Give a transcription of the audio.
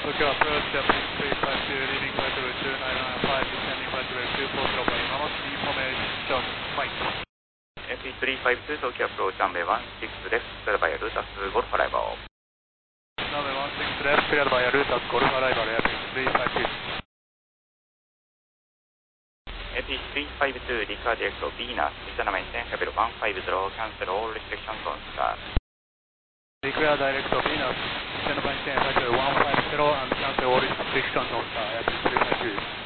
Tokyo approach, Japanese 352, leaving flight level 2995, descending flight level 240 by Yamamoto information, Mike. FE352, Tokyo approach, runway 16 left, cleared by route as Golf arrival. Runway 16 left, cleared by route as Golf arrival, FE352. FE352, declare direct of Venus, return maintain level 150, cancel all restrictions on start. Declare direct of Venus, descend maintain level 150 and cancel all restrictions on start, FE352.